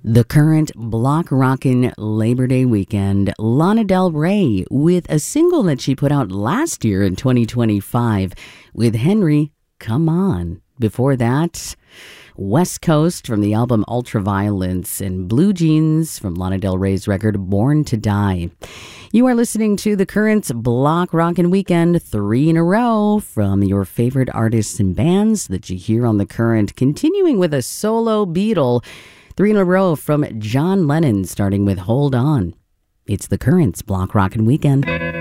The current block rockin' Labor Day weekend, Lana Del Rey with a single that she put out last year in 2025 with Henry, Come On. Before that, West Coast from the album Ultraviolence and Blue Jeans from Lana Del Rey's record Born to Die. You are listening to the current block rockin' weekend, 3 in a row from your favorite artists and bands that you hear on the current, continuing with a solo Beatle. 3 in a row from John Lennon, starting with Hold On. It's the Current's Block Rockin' Weekend.